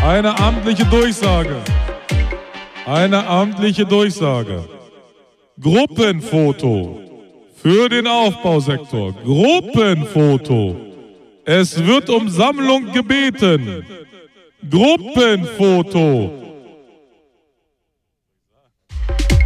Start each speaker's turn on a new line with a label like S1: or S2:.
S1: Eine amtliche Durchsage. Eine amtliche Durchsage. Gruppenfoto für den Aufbausektor. Gruppenfoto. Es wird um Sammlung gebeten. Gruppenfoto.